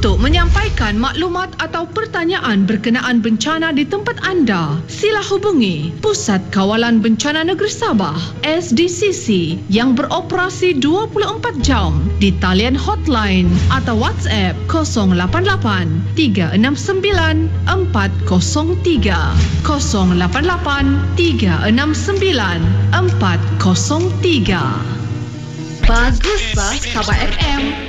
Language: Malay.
Untuk menyampaikan maklumat atau pertanyaan berkenaan bencana di tempat anda, sila hubungi Pusat Kawalan Bencana Negeri Sabah SDCC yang beroperasi 24 jam di talian hotline atau WhatsApp 088 369 403 088 369 403. Bagus bah Sabah FM.